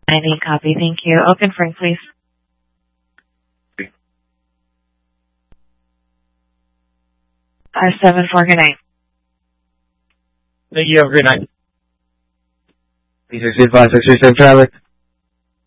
I need copy. Thank you. Open Frank, please. R74, good night. Thank you. Have a great night. Please receive 563 traffic.